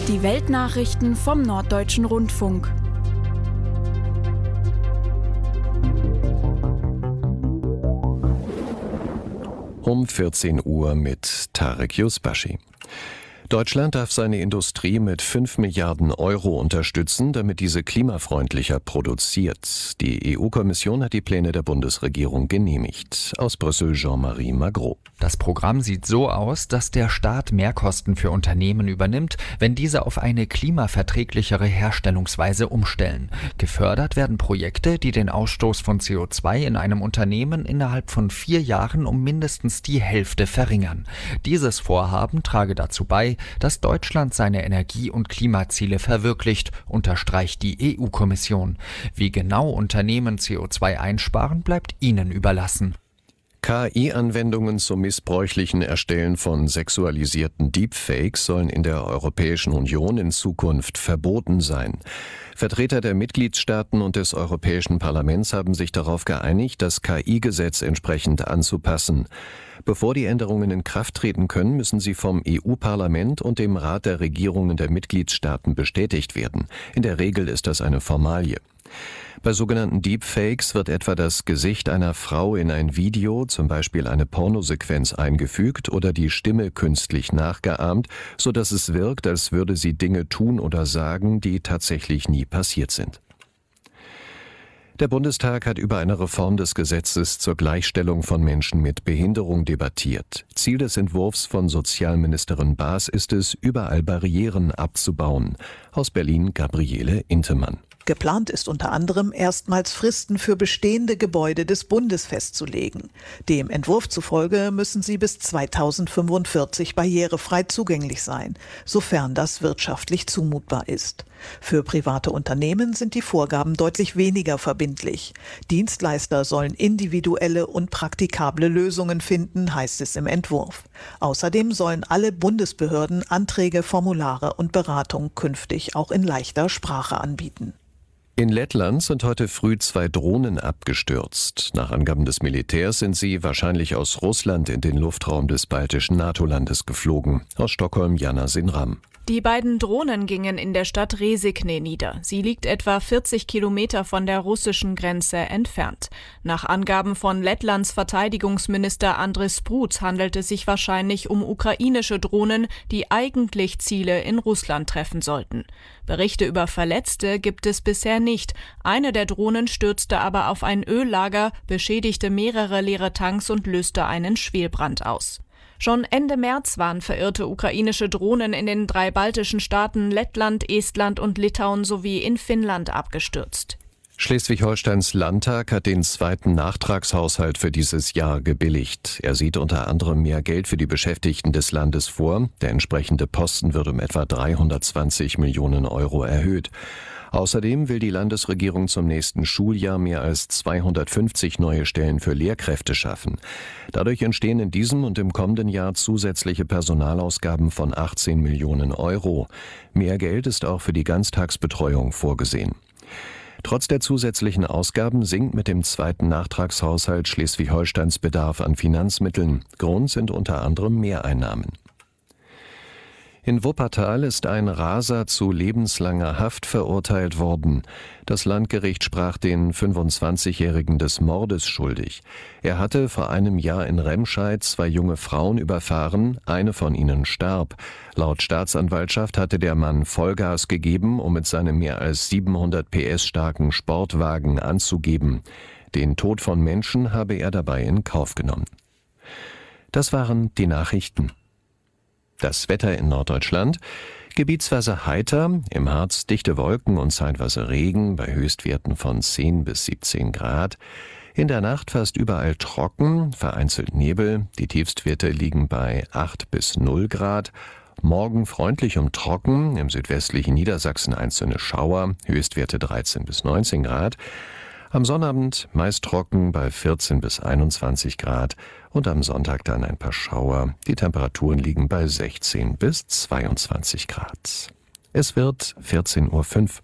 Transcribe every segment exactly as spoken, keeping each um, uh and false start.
Die Weltnachrichten vom Norddeutschen Rundfunk. Um vierzehn Uhr mit Tarek Yusbashi. Deutschland darf seine Industrie mit fünf Milliarden Euro unterstützen, damit diese klimafreundlicher produziert. Die E U-Kommission hat die Pläne der Bundesregierung genehmigt. Aus Brüssel Jean-Marie Magro. Das Programm sieht so aus, dass der Staat Mehrkosten für Unternehmen übernimmt, wenn diese auf eine klimaverträglichere Herstellungsweise umstellen. Gefördert werden Projekte, die den Ausstoß von C O zwei in einem Unternehmen innerhalb von vier Jahren um mindestens die Hälfte verringern. Dieses Vorhaben trage dazu bei, dass Deutschland seine Energie- und Klimaziele verwirklicht, unterstreicht die E U-Kommission. Wie genau Unternehmen C O zwei einsparen, bleibt ihnen überlassen. K I-Anwendungen zum missbräuchlichen Erstellen von sexualisierten Deepfakes sollen in der Europäischen Union in Zukunft verboten sein. Vertreter der Mitgliedstaaten und des Europäischen Parlaments haben sich darauf geeinigt, das K I-Gesetz entsprechend anzupassen. Bevor die Änderungen in Kraft treten können, müssen sie vom E U-Parlament und dem Rat der Regierungen der Mitgliedstaaten bestätigt werden. In der Regel ist das eine Formalie. Bei sogenannten Deepfakes wird etwa das Gesicht einer Frau in ein Video, zum Beispiel eine Pornosequenz, eingefügt oder die Stimme künstlich nachgeahmt, sodass es wirkt, als würde sie Dinge tun oder sagen, die tatsächlich nie passiert sind. Der Bundestag hat über eine Reform des Gesetzes zur Gleichstellung von Menschen mit Behinderung debattiert. Ziel des Entwurfs von Sozialministerin Baas ist es, überall Barrieren abzubauen. Aus Berlin Gabriele Intemann. Geplant ist unter anderem, erstmals Fristen für bestehende Gebäude des Bundes festzulegen. Dem Entwurf zufolge müssen sie bis zweitausendfünfundvierzig barrierefrei zugänglich sein, sofern das wirtschaftlich zumutbar ist. Für private Unternehmen sind die Vorgaben deutlich weniger verbindlich. Dienstleister sollen individuelle und praktikable Lösungen finden, heißt es im Entwurf. Außerdem sollen alle Bundesbehörden Anträge, Formulare und Beratung künftig auch in leichter Sprache anbieten. In Lettland sind heute früh zwei Drohnen abgestürzt. Nach Angaben des Militärs sind sie wahrscheinlich aus Russland in den Luftraum des baltischen NATO-Landes geflogen. Aus Stockholm Jana Sinram. Die beiden Drohnen gingen in der Stadt Resikne nieder. Sie liegt etwa vierzig Kilometer von der russischen Grenze entfernt. Nach Angaben von Lettlands Verteidigungsminister Andris Spruds handelt es sich wahrscheinlich um ukrainische Drohnen, die eigentlich Ziele in Russland treffen sollten. Berichte über Verletzte gibt es bisher nicht. Eine der Drohnen stürzte aber auf ein Öllager, beschädigte mehrere leere Tanks und löste einen Schwelbrand aus. Schon Ende März waren verirrte ukrainische Drohnen in den drei baltischen Staaten Lettland, Estland und Litauen sowie in Finnland abgestürzt. Schleswig-Holsteins Landtag hat den zweiten Nachtragshaushalt für dieses Jahr gebilligt. Er sieht unter anderem mehr Geld für die Beschäftigten des Landes vor. Der entsprechende Posten wird um etwa dreihundertzwanzig Millionen Euro erhöht. Außerdem will die Landesregierung zum nächsten Schuljahr mehr als zweihundertfünfzig neue Stellen für Lehrkräfte schaffen. Dadurch entstehen in diesem und im kommenden Jahr zusätzliche Personalausgaben von achtzehn Millionen Euro. Mehr Geld ist auch für die Ganztagsbetreuung vorgesehen. Trotz der zusätzlichen Ausgaben sinkt mit dem zweiten Nachtragshaushalt Schleswig-Holsteins Bedarf an Finanzmitteln. Grund sind unter anderem Mehreinnahmen. In Wuppertal ist ein Raser zu lebenslanger Haft verurteilt worden. Das Landgericht sprach den fünfundzwanzigjährigen des Mordes schuldig. Er hatte vor einem Jahr in Remscheid zwei junge Frauen überfahren, eine von ihnen starb. Laut Staatsanwaltschaft hatte der Mann Vollgas gegeben, um mit seinem mehr als siebenhundert P S starken Sportwagen anzugeben. Den Tod von Menschen habe er dabei in Kauf genommen. Das waren die Nachrichten. Das Wetter in Norddeutschland: gebietsweise heiter, im Harz dichte Wolken und zeitweise Regen bei Höchstwerten von zehn bis siebzehn Grad. In der Nacht fast überall trocken, vereinzelt Nebel. Die Tiefstwerte liegen bei acht bis null Grad. Morgen freundlich und trocken, im südwestlichen Niedersachsen einzelne Schauer, Höchstwerte dreizehn bis neunzehn Grad. Am Sonnabend meist trocken bei vierzehn bis einundzwanzig Grad und am Sonntag dann ein paar Schauer. Die Temperaturen liegen bei sechzehn bis zweiundzwanzig Grad. Es wird vierzehn Uhr fünf.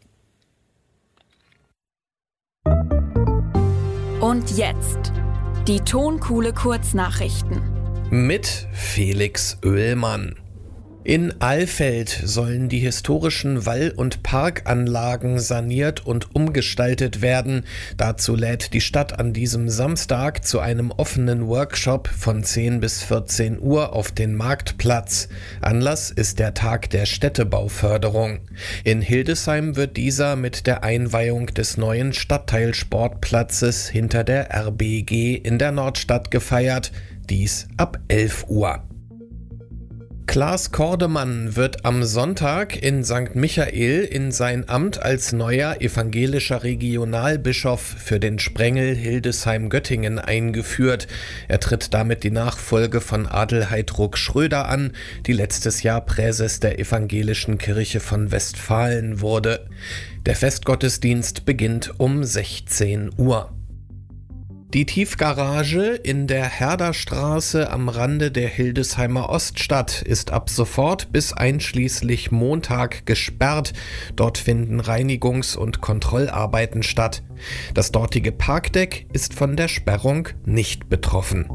Und jetzt die Tonkuhle Kurznachrichten mit Felix Oehlmann. In Alfeld sollen die historischen Wall- und Parkanlagen saniert und umgestaltet werden. Dazu lädt die Stadt an diesem Samstag zu einem offenen Workshop von zehn bis vierzehn Uhr auf den Marktplatz. Anlass ist der Tag der Städtebauförderung. In Hildesheim wird dieser mit der Einweihung des neuen Stadtteilsportplatzes hinter der R B G in der Nordstadt gefeiert. Dies ab elf Uhr. Klaas Kordemann wird am Sonntag in Sankt Michael in sein Amt als neuer evangelischer Regionalbischof für den Sprengel Hildesheim-Göttingen eingeführt. Er tritt damit die Nachfolge von Adelheid Ruck-Schröder an, die letztes Jahr Präses der Evangelischen Kirche von Westfalen wurde. Der Festgottesdienst beginnt um sechzehn Uhr. Die Tiefgarage in der Herderstraße am Rande der Hildesheimer Oststadt ist ab sofort bis einschließlich Montag gesperrt. Dort finden Reinigungs- und Kontrollarbeiten statt. Das dortige Parkdeck ist von der Sperrung nicht betroffen.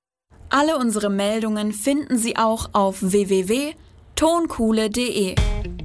Alle unsere Meldungen finden Sie auch auf w w w punkt tonkuhle punkt de.